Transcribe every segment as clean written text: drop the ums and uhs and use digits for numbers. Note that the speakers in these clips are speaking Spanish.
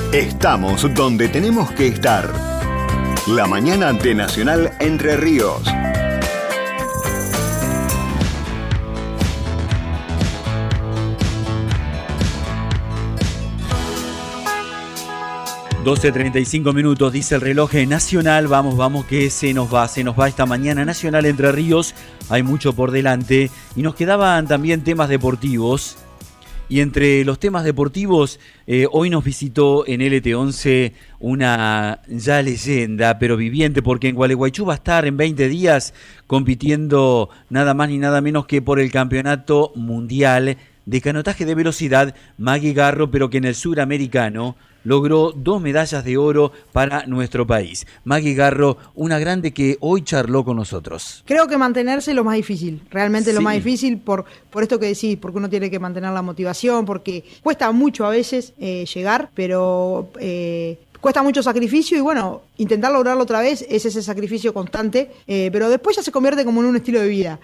Estamos donde tenemos que estar. La mañana de Nacional Entre Ríos. (12:35) dice el reloj nacional. Vamos que se nos va esta mañana Nacional Entre Ríos. Hay mucho por delante y nos quedaban también temas deportivos. Y entre los temas deportivos, hoy nos visitó en LT11 una ya leyenda, pero viviente, porque en Gualeguaychú va a estar en 20 días compitiendo nada más ni nada menos que por el Campeonato Mundial de Canotaje de Velocidad, Maggie Garro, pero que en el suramericano logró 2 medallas de oro para nuestro país. Maggie Garro, una grande que hoy charló con nosotros. Creo que mantenerse es lo más difícil, realmente lo más difícil por esto que decís, porque uno tiene que mantener la motivación, porque cuesta mucho a veces llegar, pero cuesta mucho sacrificio y bueno, intentar lograrlo otra vez es ese sacrificio constante, pero después ya se convierte como en un estilo de vida.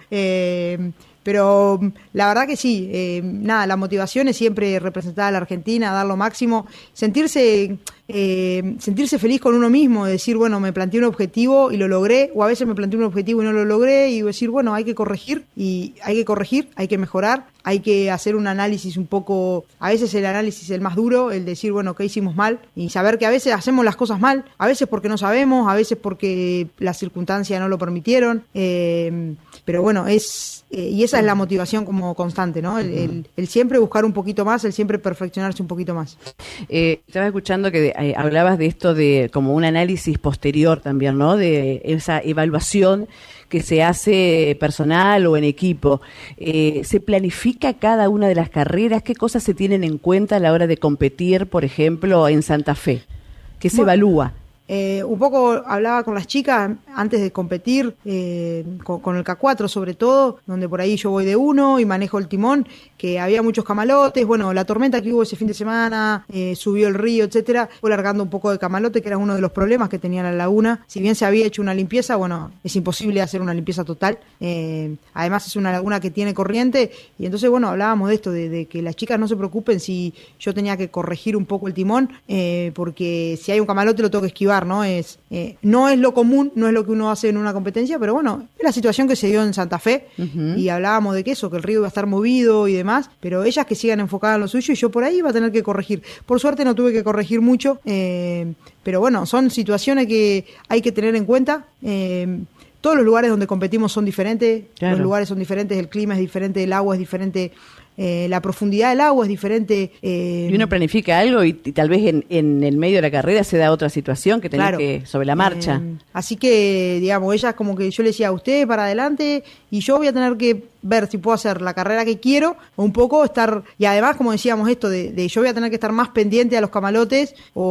Pero la verdad que sí, la motivación es siempre representar a la Argentina, dar lo máximo, sentirse feliz con uno mismo, decir, bueno, me planteé un objetivo y lo logré, o a veces me planteé un objetivo y no lo logré, y decir, bueno, hay que corregir, hay que mejorar, hay que hacer un análisis un poco, a veces el análisis es el más duro, el decir, bueno, ¿qué hicimos mal? Y saber que a veces hacemos las cosas mal, a veces porque no sabemos, a veces porque las circunstancias no lo permitieron, pero bueno, y esa es la motivación como constante, ¿no? El siempre buscar un poquito más, el siempre perfeccionarse un poquito más. Estaba escuchando que hablabas de esto de como un análisis posterior también, ¿no? De esa evaluación que se hace personal o en equipo. ¿Se planifica cada una de las carreras? ¿Qué cosas se tienen en cuenta a la hora de competir, por ejemplo, en Santa Fe? ¿Qué se evalúa? Un poco hablaba con las chicas antes de competir, con el K4 sobre todo, donde por ahí yo voy de uno y manejo el timón, que había muchos camalotes, bueno, la tormenta que hubo ese fin de semana, subió el río, etcétera, fue largando un poco de camalote, que era uno de los problemas que tenía la laguna. Si bien se había hecho una limpieza, bueno, es imposible hacer una limpieza total, además es una laguna que tiene corriente, y entonces, bueno, hablábamos de esto, de que las chicas no se preocupen si yo tenía que corregir un poco el timón, porque si hay un camalote lo tengo que esquivar, ¿no? No es lo común, no es lo que uno hace en una competencia, pero bueno, es la situación que se dio en Santa Fe, y hablábamos de que el río iba a estar movido y demás, pero ellas que sigan enfocadas en lo suyo y yo por ahí iba a tener que corregir. Por suerte no tuve que corregir mucho, pero bueno, son situaciones que hay que tener en cuenta. Todos los lugares donde competimos son diferentes, claro. Los lugares son diferentes, el clima es diferente, el agua es diferente, la profundidad del agua es diferente. Y uno planifica algo y tal vez en el medio de la carrera se da otra situación que tenés que sobre la marcha. Así que, digamos, ellas como que yo le decía a usted para adelante y yo voy a tener que ver si puedo hacer la carrera que quiero o un poco estar, y además como decíamos esto de yo voy a tener que estar más pendiente a los camalotes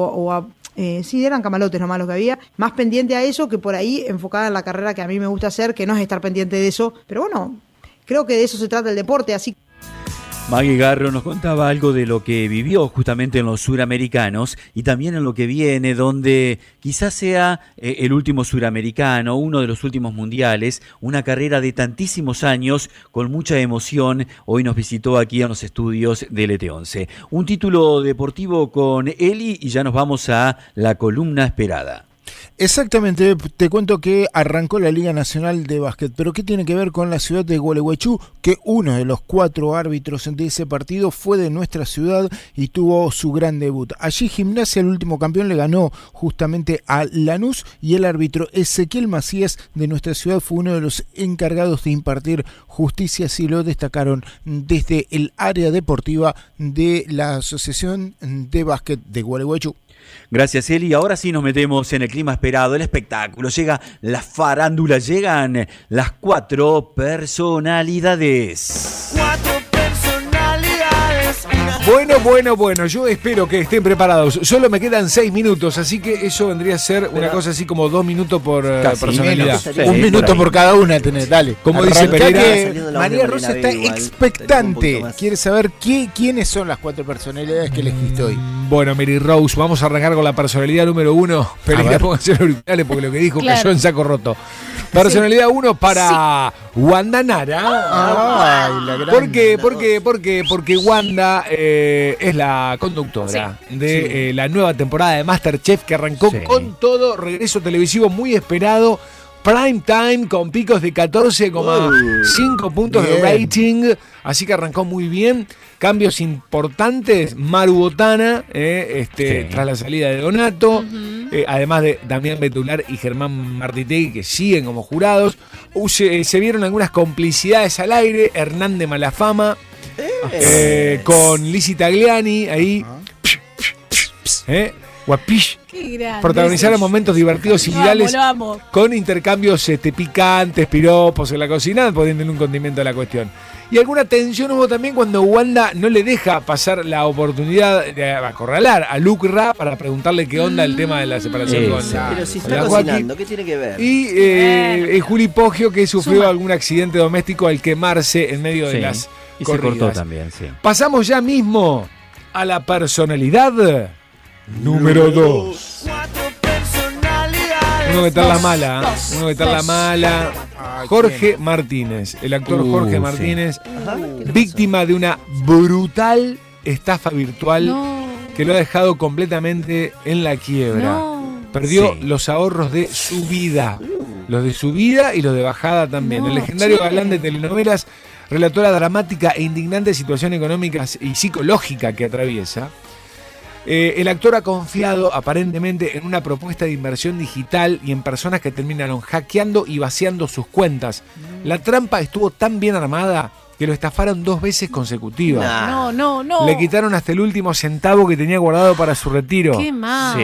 sí, eran camalotes nomás los que había, más pendiente a eso que por ahí enfocada en la carrera que a mí me gusta hacer, que no es estar pendiente de eso, pero bueno, creo que de eso se trata el deporte, así. Maggie Garro nos contaba algo de lo que vivió justamente en los suramericanos y también en lo que viene, donde quizás sea el último suramericano, uno de los últimos mundiales, una carrera de tantísimos años con mucha emoción. Hoy nos visitó aquí en los estudios del LT11. Un título deportivo con Eli y ya nos vamos a la columna esperada. Exactamente, te cuento que arrancó la Liga Nacional de Básquet, pero ¿qué tiene que ver con la ciudad de Gualeguaychú? Que uno de los 4 árbitros de ese partido fue de nuestra ciudad y tuvo su gran debut. Allí Gimnasia, el último campeón, le ganó justamente a Lanús y el árbitro Ezequiel Macías de nuestra ciudad fue uno de los encargados de impartir justicia, así lo destacaron desde el área deportiva de la Asociación de Básquet de Gualeguaychú. Gracias, Eli. Ahora sí nos metemos en el clima esperado, el espectáculo. Llega la farándula, llegan las 4 personalidades. 4 personalidades. Bueno, yo espero que estén preparados. Solo me quedan 6 minutos, así que eso vendría a ser una cosa así como 2 minutos por personalidad. Un minuto por cada una tenés, dale. Como dice Pereira, que María Rosa está expectante. Quiere saber quiénes son las 4 personalidades que elegiste hoy. Bueno, Mary Rose, vamos a arrancar con la personalidad número 1. Pereira, pónganse los auriculares porque lo que dijo cayó en saco roto. Personalidad 1 para Wanda Nara. Ay, la gran Porque Wanda es la conductora de la nueva temporada de MasterChef que arrancó con todo, regreso televisivo muy esperado. Prime time con picos de 14,5 puntos de rating, así que arrancó muy bien. Cambios importantes, Maru Botana, tras la salida de Donato, además de Damián Betular y Germán Martitegui, que siguen como jurados. Se vieron algunas complicidades al aire, Hernán de Malafama, con Lizzy Tagliani, ahí, guapish. Protagonizaron momentos divertidos y virales con intercambios picantes, piropos en la cocina, poniéndole un condimento a la cuestión. Y alguna tensión hubo también cuando Wanda no le deja pasar la oportunidad de acorralar a Lucra para preguntarle qué onda el tema de la separación con Pero si está cocinando, ¿qué tiene que ver? Y Juli Poggio, que sufrió algún accidente doméstico al quemarse en medio de las y corridas. se cortó también, Pasamos ya mismo a la personalidad número 2. Uno que está en la mala. Jorge Martínez, el actor Jorge Martínez, víctima de una brutal estafa virtual que lo ha dejado completamente en la quiebra. Perdió los ahorros de su vida, los de su vida y los de bajada también. El legendario galán de telenovelas relató la dramática e indignante situación económica y psicológica que atraviesa. El actor ha confiado aparentemente en una propuesta de inversión digital y en personas que terminaron hackeando y vaciando sus cuentas. La trampa estuvo tan bien armada que lo estafaron 2 veces consecutivas. No. Le quitaron hasta el último centavo que tenía guardado para su retiro. Qué mal.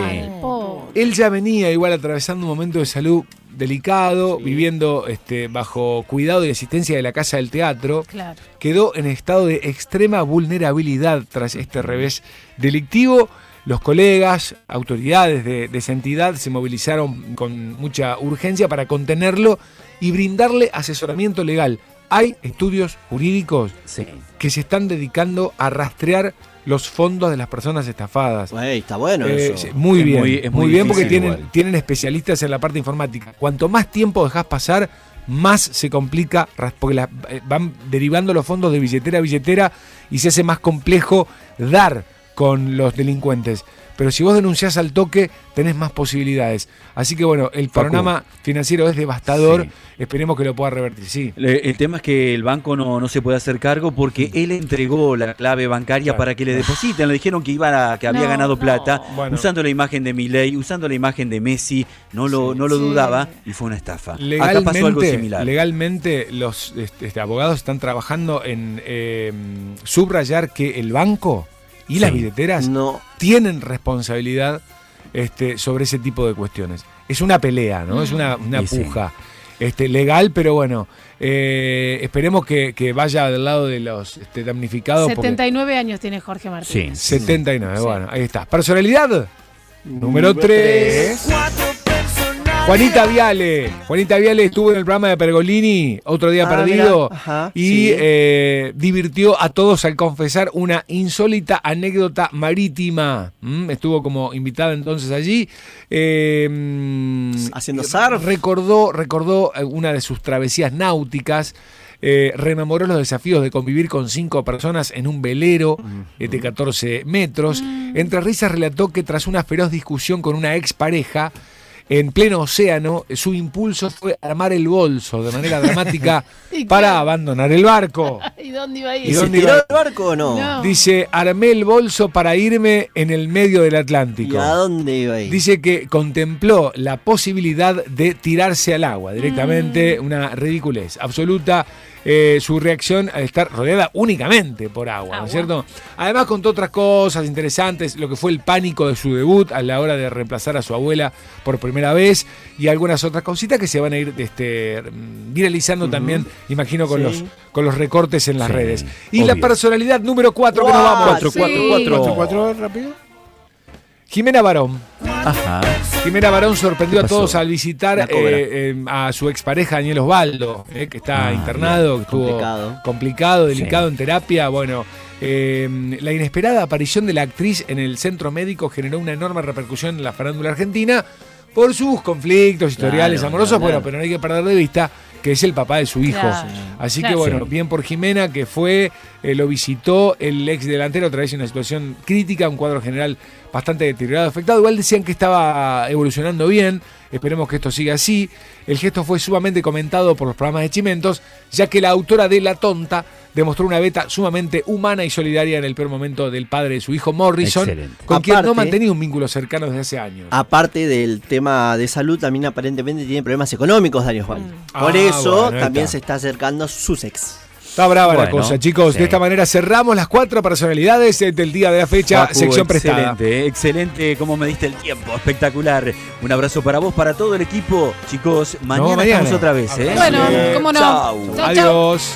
Él ya venía igual atravesando un momento de salud delicado, viviendo bajo cuidado y asistencia de la Casa del Teatro. Claro. Quedó en estado de extrema vulnerabilidad tras este revés delictivo. Los colegas, autoridades de esa entidad se movilizaron con mucha urgencia para contenerlo y brindarle asesoramiento legal. Hay estudios jurídicos que se están dedicando a rastrear los fondos de las personas estafadas. Está bueno eso. Muy bien, es muy muy bien porque difícil tienen especialistas en la parte informática. Cuanto más tiempo dejas pasar, más se complica, porque van derivando los fondos de billetera a billetera y se hace más complejo dar con los delincuentes. Pero si vos denunciás al toque, tenés más posibilidades. Así que bueno, el panorama financiero es devastador. Esperemos que lo pueda revertir. El tema es que el banco no se puede hacer cargo porque él entregó la clave bancaria para que le depositen. Le dijeron que había ganado plata, usando la imagen de Milei, usando la imagen de Messi. No lo dudaba y fue una estafa. Acá pasó algo similar. Legalmente los abogados están trabajando en subrayar que el banco y las billeteras tienen responsabilidad sobre ese tipo de cuestiones. Es una pelea, ¿no? Es una puja legal, pero bueno, esperemos que vaya del lado de los damnificados. 79 años tiene Jorge Martínez. 79, bueno, ahí está. Personalidad número 3. Juanita Viale estuvo en el programa de Pergolini, Otro Día Perdido, divirtió a todos al confesar una insólita anécdota marítima. Estuvo como invitada entonces allí. Haciendo surf. Recordó una de sus travesías náuticas. Rememoró los desafíos de convivir con 5 personas en un velero de 14 metros. Entre risas relató que tras una feroz discusión con una expareja, en pleno océano, su impulso fue armar el bolso de manera dramática para abandonar el barco. ¿Y dónde iba a ir? ¿Se tiró el barco o no? Dice, armé el bolso para irme en el medio del Atlántico. ¿Y a dónde iba a ir? Dice que contempló la posibilidad de tirarse al agua directamente, una ridiculez absoluta. Su reacción al estar rodeada únicamente por agua, ¿no es cierto? Además contó otras cosas interesantes, lo que fue el pánico de su debut a la hora de reemplazar a su abuela por primera vez y algunas otras cositas que se van a ir viralizando también, imagino, con los recortes en las redes. Y la personalidad número 4 que nos vamos. 4 rápido. Jimena Barón. Ajá. Jimena Barón sorprendió a todos al visitar a su expareja Daniel Osvaldo, que está internado, que estuvo complicado, delicado en terapia. Bueno, la inesperada aparición de la actriz en el centro médico generó una enorme repercusión en la farándula argentina, por sus conflictos, historiales amorosos, claro. bueno, pero no hay que perder de vista que es el papá de su hijo. Claro. Así que Claro. bueno, bien por Jimena, que fue, lo visitó el ex delantero, otra vez en una situación crítica, un cuadro general bastante deteriorado, afectado. Igual decían que estaba evolucionando bien, esperemos que esto siga así. El gesto fue sumamente comentado por los programas de Chimentos, ya que la autora de La Tonta demostró una beta sumamente humana y solidaria en el peor momento del padre de su hijo Morrison, Excelente. con quien no Aparte- mantenía un vínculo cercano desde hace años. Aparte del tema de salud, también aparentemente tiene problemas económicos, Dani Osvaldo. Por Ah, eso bueno, ahí también está. se está acercando Sussex. Está brava la Bueno, cosa, chicos. sí. De esta manera cerramos las 4 personalidades del día de la fecha, Facu, sección prestada. excelente, cómo me diste el tiempo, espectacular. Un abrazo para vos, para todo el equipo. Chicos, mañana, mañana. estamos otra vez. Bueno, cómo no. Chau. Chau, chau. Adiós.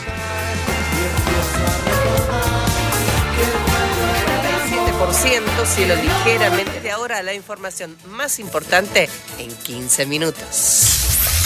7%, cielo ligeramente. De ahora la información más importante en 15 minutos.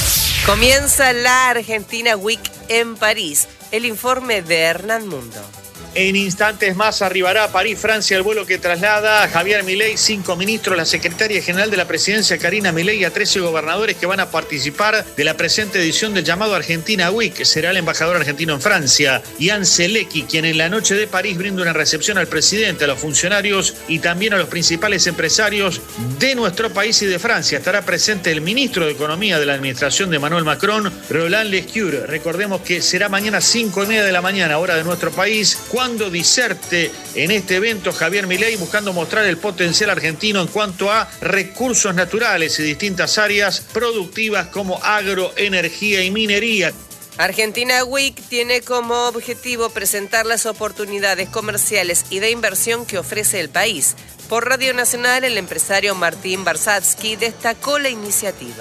Comienza la Argentina Week en París. El informe de Hernán Mundo. En instantes más arribará a París, Francia, el vuelo que traslada a Javier Milei, 5 ministros, la secretaria general de la presidencia, Karina Milei, y a 13 gobernadores que van a participar de la presente edición del llamado Argentina Week. Será el embajador argentino en Francia, Ian Zelecki, quien en la noche de París brinda una recepción al presidente, a los funcionarios y también a los principales empresarios de nuestro país y de Francia. Estará presente el ministro de Economía de la administración de Emmanuel Macron, Roland Lescure. Recordemos que será mañana 5:30 de la mañana, hora de nuestro país, cuando diserte en este evento Javier Milei, buscando mostrar el potencial argentino en cuanto a recursos naturales y distintas áreas productivas como agro, energía y minería. Argentina Week tiene como objetivo presentar las oportunidades comerciales y de inversión que ofrece el país. Por Radio Nacional, el empresario Martín Barsatsky destacó la iniciativa.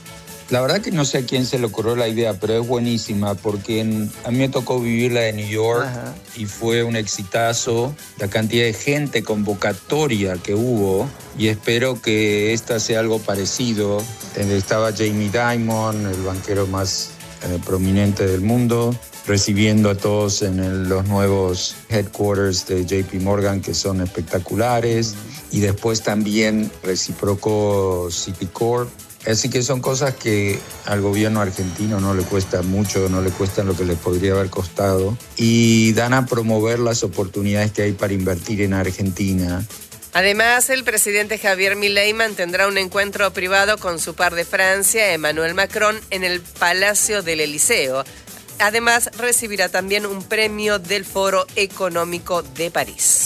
La verdad que no sé a quién se le ocurrió la idea, pero es buenísima porque a mí me tocó vivir la de New York. Ajá. Y fue un exitazo, la cantidad de gente, convocatoria que hubo, y espero que esta sea algo parecido. Estaba Jamie Dimon, el banquero más prominente del mundo, recibiendo a todos en los nuevos headquarters de JP Morgan, que son espectaculares, y después también reciprocó Citicorp. Así que son cosas que al gobierno argentino no le cuesta mucho, no le cuestan lo que les podría haber costado, y dan a promover las oportunidades que hay para invertir en Argentina. Además, el presidente Javier Milei mantendrá un encuentro privado con su par de Francia, Emmanuel Macron, en el Palacio del Elíseo. Además, recibirá también un premio del Foro Económico de París.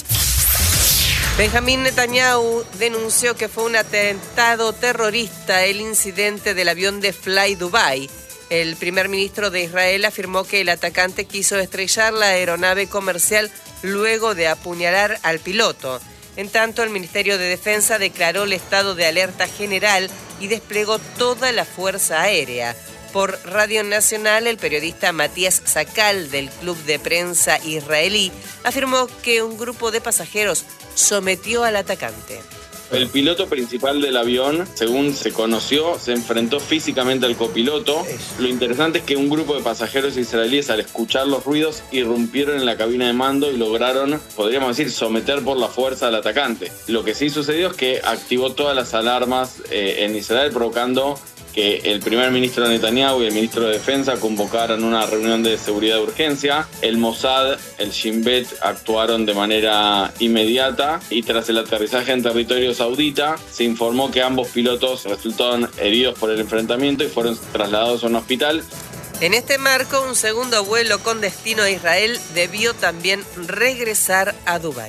Benjamín Netanyahu denunció que fue un atentado terrorista el incidente del avión de Fly Dubai. El primer ministro de Israel afirmó que el atacante quiso estrellar la aeronave comercial luego de apuñalar al piloto. En tanto, el Ministerio de Defensa declaró el estado de alerta general y desplegó toda la fuerza aérea. Por Radio Nacional, el periodista Matías Sakal, del Club de Prensa Israelí, afirmó que un grupo de pasajeros sometió al atacante. El piloto principal del avión, según se conoció, se enfrentó físicamente al copiloto. Lo interesante es que un grupo de pasajeros israelíes, al escuchar los ruidos, irrumpieron en la cabina de mando y lograron, podríamos decir, someter por la fuerza al atacante. Lo que sí sucedió es que activó todas las alarmas en Israel, provocando que el primer ministro Netanyahu y el ministro de Defensa convocaran una reunión de seguridad de urgencia. El Mossad, el Shin Bet actuaron de manera inmediata, y tras el aterrizaje en territorio saudita se informó que ambos pilotos resultaron heridos por el enfrentamiento y fueron trasladados a un hospital. En este marco, un segundo vuelo con destino a Israel debió también regresar a Dubái.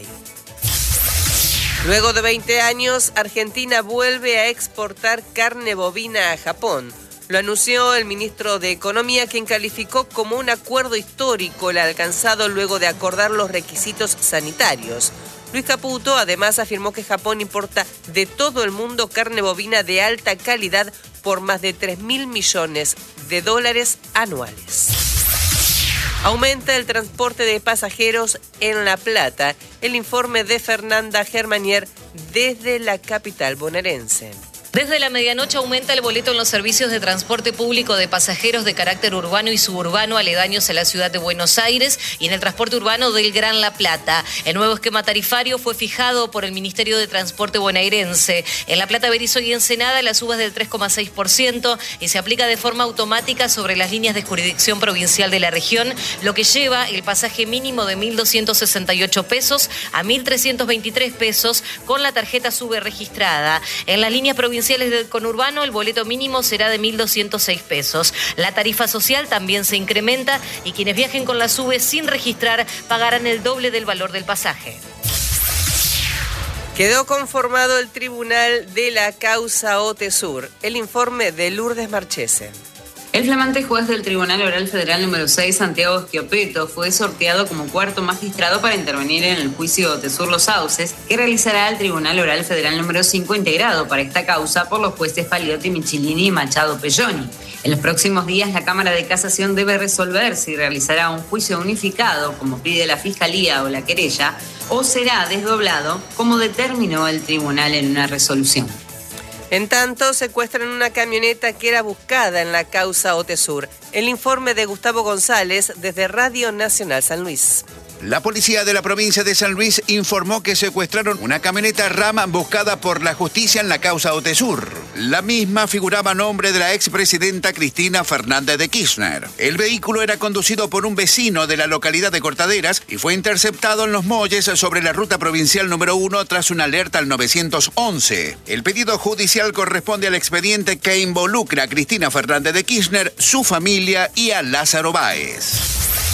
Luego de 20 años, Argentina vuelve a exportar carne bovina a Japón. Lo anunció el ministro de Economía, quien calificó como un acuerdo histórico el alcanzado luego de acordar los requisitos sanitarios. Luis Caputo además afirmó que Japón importa de todo el mundo carne bovina de alta calidad por más de $3.000 millones anuales. Aumenta el transporte de pasajeros en La Plata. El informe de Fernanda Germanier desde la capital bonaerense. Desde la medianoche aumenta el boleto en los servicios de transporte público de pasajeros de carácter urbano y suburbano aledaños a la ciudad de Buenos Aires y en el transporte urbano del Gran La Plata. El nuevo esquema tarifario fue fijado por el Ministerio de Transporte bonaerense. En La Plata, Berisso y Ensenada la suba es del 3,6% y se aplica de forma automática sobre las líneas de jurisdicción provincial de la región, lo que lleva el pasaje mínimo de 1.268 pesos a 1.323 pesos con la tarjeta SUBE registrada. En las líneas provinciales del conurbano, el boleto mínimo será de 1.206 pesos. La tarifa social también se incrementa y quienes viajen con la SUBE sin registrar pagarán el doble del valor del pasaje. Quedó conformado el tribunal de la causa OTESUR. El informe de Lourdes Marchese. El flamante juez del Tribunal Oral Federal número 6, Santiago Schioppeto, fue sorteado como cuarto magistrado para intervenir en el juicio OTESUR Los Sauces, que realizará el Tribunal Oral Federal número 5, integrado para esta causa por los jueces Paliotti, Michilini y Machado Pelloni. En los próximos días, la Cámara de Casación debe resolver si realizará un juicio unificado, como pide la Fiscalía o la querella, o será desdoblado, como determinó el tribunal en una resolución. En tanto, secuestran una camioneta que era buscada en la causa OTESUR. El informe de Gustavo González desde Radio Nacional San Luis. La policía de la provincia de San Luis informó que secuestraron una camioneta RAM buscada por la justicia en la causa OTESUR. La misma figuraba a nombre de la expresidenta Cristina Fernández de Kirchner. El vehículo era conducido por un vecino de la localidad de Cortaderas y fue interceptado en Los Molles sobre la ruta provincial número 1 tras una alerta al 911. El pedido judicial corresponde al expediente que involucra a Cristina Fernández de Kirchner, su familia y a Lázaro Báez.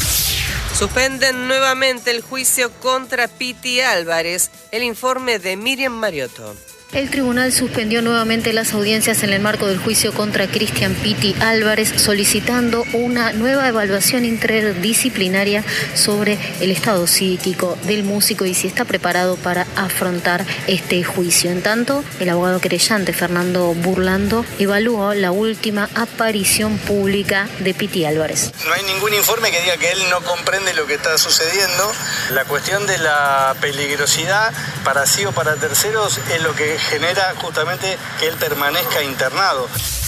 Suspenden nuevamente el juicio contra Piti Álvarez. El informe de Miriam Mariotto. El tribunal suspendió nuevamente las audiencias en el marco del juicio contra Cristian Piti Álvarez, solicitando una nueva evaluación interdisciplinaria sobre el estado psíquico del músico y si está preparado para afrontar este juicio. En tanto, el abogado querellante Fernando Burlando evaluó la última aparición pública de Piti Álvarez. No hay ningún informe que diga que él no comprende lo que está sucediendo. La cuestión de la peligrosidad para sí o para terceros es lo que genera justamente que él permanezca internado.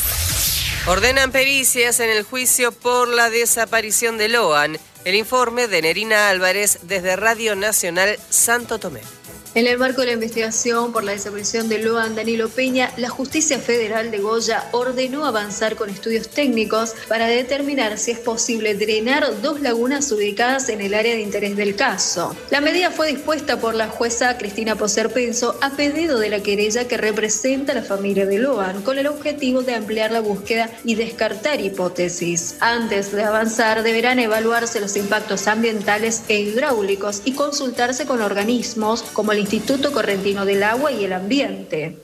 Ordenan pericias en el juicio por la desaparición de Loan. El informe de Nerina Álvarez desde Radio Nacional Santo Tomé. En el marco de la investigación por la desaparición de Loan Danilo Peña, la Justicia Federal de Goya ordenó avanzar con estudios técnicos para determinar si es posible drenar 2 lagunas ubicadas en el área de interés del caso. La medida fue dispuesta por la jueza Cristina Poser Penso a pedido de la querella que representa a la familia de Loan, con el objetivo de ampliar la búsqueda y descartar hipótesis. Antes de avanzar, deberán evaluarse los impactos ambientales e hidráulicos y consultarse con organismos como el Instituto Correntino del Agua y el Ambiente.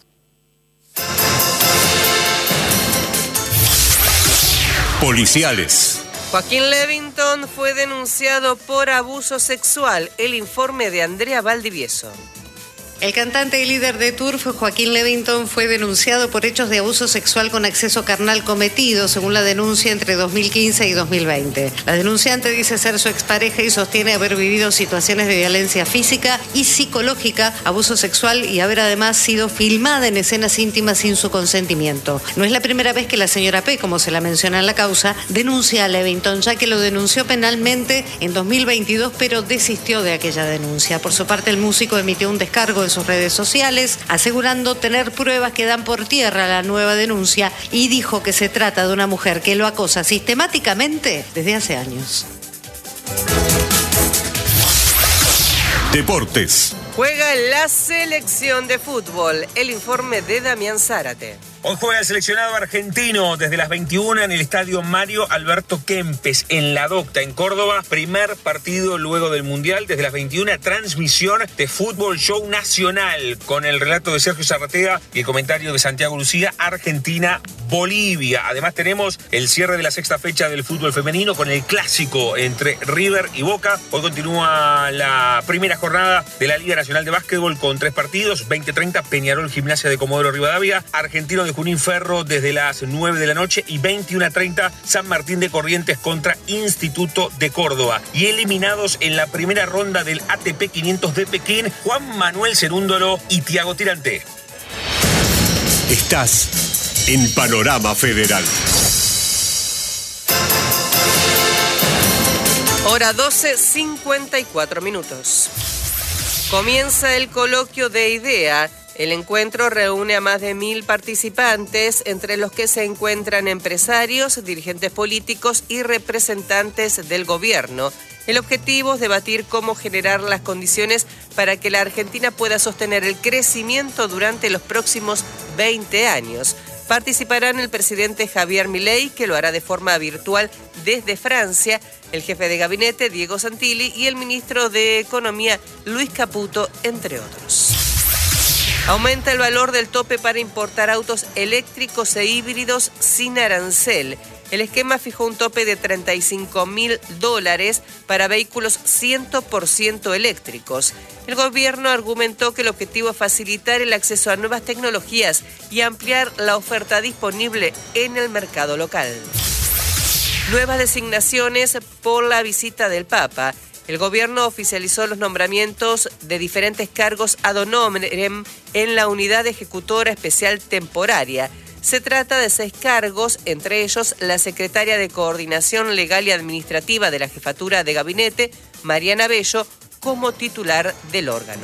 Policiales. Joaquín Levington fue denunciado por abuso sexual. El informe de Andrea Valdivieso. El cantante y líder de Turf, Joaquín Levington, fue denunciado por hechos de abuso sexual con acceso carnal cometido, según la denuncia, entre 2015 y 2020. La denunciante dice ser su expareja y sostiene haber vivido situaciones de violencia física y psicológica, abuso sexual y haber además sido filmada en escenas íntimas sin su consentimiento. No es la primera vez que la señora P, como se la menciona en la causa, denuncia a Levington, ya que lo denunció penalmente en 2022, pero desistió de aquella denuncia. Por su parte, el músico emitió un descargo en sus redes sociales, asegurando tener pruebas que dan por tierra la nueva denuncia y dijo que se trata de una mujer que lo acosa sistemáticamente desde hace años. Deportes. Juega la selección de fútbol. El informe de Damián Zárate. Hoy juega el seleccionado argentino desde las 21 en el estadio Mario Alberto Kempes, en La Docta, en Córdoba. Primer partido luego del Mundial. Desde las 21, transmisión de Fútbol Show Nacional con el relato de Sergio Zarratea y el comentario de Santiago Lucía. Argentina-Bolivia. Además tenemos el cierre de la sexta fecha del fútbol femenino con el clásico entre River y Boca. Hoy continúa la primera jornada de la Liga Nacional de Básquetbol con 3 partidos. 20:30, Peñarol Gimnasia de Comodoro Rivadavia. Argentino de Junín Ferro desde las 9 de la noche y 21:30 San Martín de Corrientes contra Instituto de Córdoba. Y eliminados en la primera ronda del ATP 500 de Pekín, Juan Manuel Cerúndolo y Tiago Tirante. Estás en Panorama Federal. Hora 12:54 minutos. Comienza el coloquio de IDEA. El encuentro reúne a más de 1.000 participantes, entre los que se encuentran empresarios, dirigentes políticos y representantes del gobierno. El objetivo es debatir cómo generar las condiciones para que la Argentina pueda sostener el crecimiento durante los próximos 20 años. Participarán el presidente Javier Milei, que lo hará de forma virtual desde Francia, el jefe de gabinete Diego Santilli y el ministro de Economía Luis Caputo, entre otros. Aumenta el valor del tope para importar autos eléctricos e híbridos sin arancel. El esquema fijó un tope de $35.000 para vehículos 100% eléctricos. El gobierno argumentó que el objetivo es facilitar el acceso a nuevas tecnologías y ampliar la oferta disponible en el mercado local. Nuevas designaciones por la visita del Papa. El gobierno oficializó los nombramientos de diferentes cargos ad honorem en la Unidad Ejecutora Especial Temporaria. Se trata de 6 cargos, entre ellos la secretaria de Coordinación Legal y Administrativa de la Jefatura de Gabinete, Mariana Bello, como titular del órgano.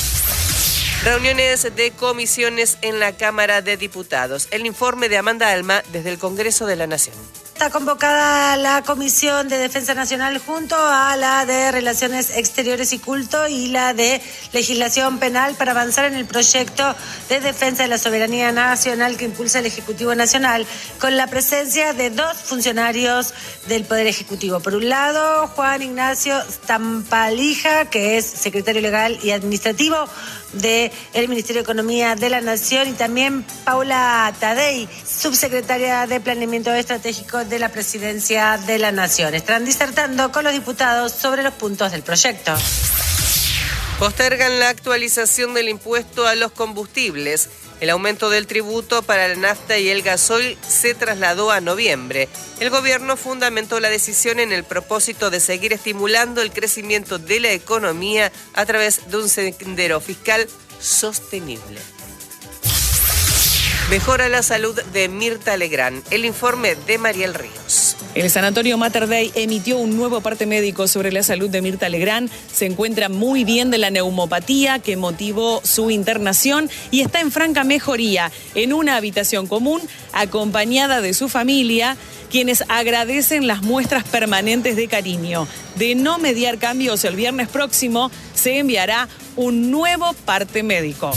Reuniones de comisiones en la Cámara de Diputados. El informe de Amanda Alma desde el Congreso de la Nación. Está convocada la Comisión de Defensa Nacional junto a la de Relaciones Exteriores y Culto y la de Legislación Penal para avanzar en el proyecto de defensa de la soberanía nacional que impulsa el Ejecutivo Nacional, con la presencia de 2 funcionarios del Poder Ejecutivo. Por un lado, Juan Ignacio Stampalija, que es secretario legal y administrativo del Ministerio de Economía de la Nación, y también Paula Tadei, subsecretaria de Planeamiento Estratégico de la Presidencia de la Nación. Estarán disertando con los diputados sobre los puntos del proyecto. Postergan la actualización del impuesto a los combustibles. El aumento del tributo para la nafta y el gasoil se trasladó a noviembre. El gobierno fundamentó la decisión en el propósito de seguir estimulando el crecimiento de la economía a través de un sendero fiscal sostenible. Mejora la salud de Mirta Legrand. El informe de Mariel Ríos. El Sanatorio Mater Dei emitió un nuevo parte médico sobre la salud de Mirta Legrand. Se encuentra muy bien de la neumopatía que motivó su internación y está en franca mejoría en una habitación común acompañada de su familia, quienes agradecen las muestras permanentes de cariño. De no mediar cambios, el viernes próximo se enviará un nuevo parte médico.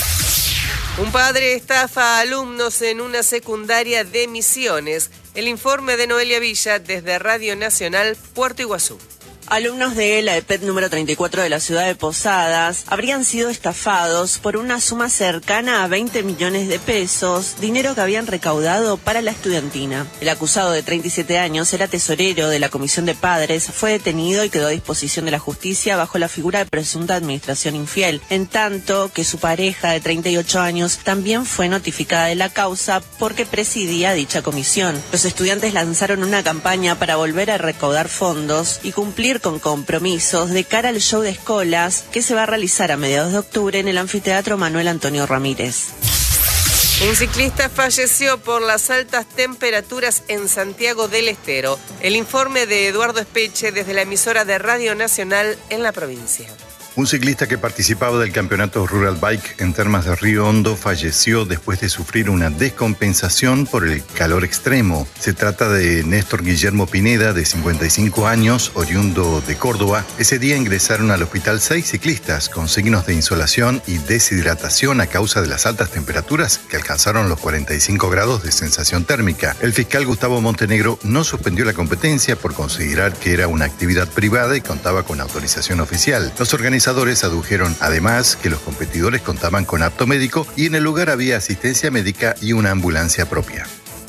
Un padre estafa a alumnos en una secundaria de Misiones. El informe de Noelia Villa desde Radio Nacional, Puerto Iguazú. Alumnos de la EPET número 34 de la ciudad de Posadas habrían sido estafados por una suma cercana a 20 millones de pesos, dinero que habían recaudado para la estudiantina. El acusado de 37 años era tesorero de la Comisión de Padres, fue detenido y quedó a disposición de la justicia bajo la figura de presunta administración infiel, en tanto que su pareja de 38 años también fue notificada de la causa porque presidía dicha comisión. Los estudiantes lanzaron una campaña para volver a recaudar fondos y cumplir con compromisos de cara al show de escolas que se va a realizar a mediados de octubre en el anfiteatro Manuel Antonio Ramírez. Un ciclista falleció por las altas temperaturas en Santiago del Estero. El informe de Eduardo Espeche desde la emisora de Radio Nacional en la provincia. Un ciclista que participaba del campeonato Rural Bike en Termas de Río Hondo falleció después de sufrir una descompensación por el calor extremo. Se trata de Néstor Guillermo Pineda, de 55 años, oriundo de Córdoba. Ese día ingresaron al hospital 6 ciclistas con signos de insolación y deshidratación a causa de las altas temperaturas que alcanzaron los 45 grados de sensación térmica. El fiscal Gustavo Montenegro no suspendió la competencia por considerar que era una actividad privada y contaba con autorización oficial. Los organizadores adujeron además que los competidores contaban con apto médico y en el lugar había asistencia médica y una ambulancia propia.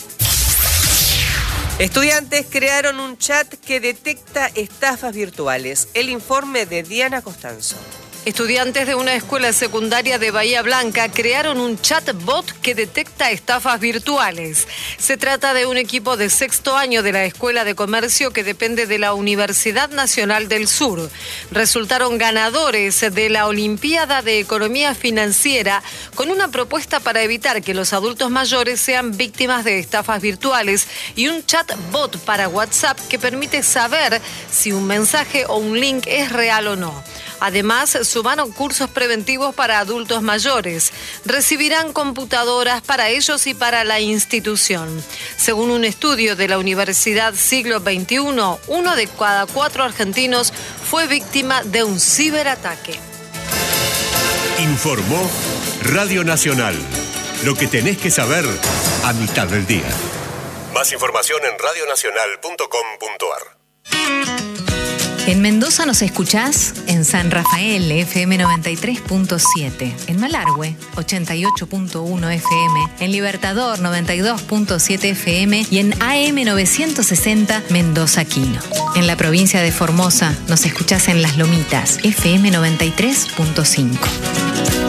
Estudiantes crearon un chat que detecta estafas virtuales. El informe de Diana Costanzo. Estudiantes de una escuela secundaria de Bahía Blanca crearon un chatbot que detecta estafas virtuales. Se trata de un equipo de sexto año de la Escuela de Comercio que depende de la Universidad Nacional del Sur. Resultaron ganadores de la Olimpiada de Economía Financiera con una propuesta para evitar que los adultos mayores sean víctimas de estafas virtuales y un chatbot para WhatsApp que permite saber si un mensaje o un link es real o no. Además, sumaron cursos preventivos para adultos mayores. Recibirán computadoras para ellos y para la institución. Según un estudio de la Universidad Siglo XXI, 1 de cada 4 argentinos fue víctima de un ciberataque. Informó Radio Nacional. Lo que tenés que saber a mitad del día. Más información en radionacional.com.ar. En Mendoza nos escuchás en San Rafael, FM 93.7, en Malargüe, 88.1 FM, en Libertador, 92.7 FM y en AM 960, Mendoza Quino. En la provincia de Formosa nos escuchás en Las Lomitas, FM 93.5.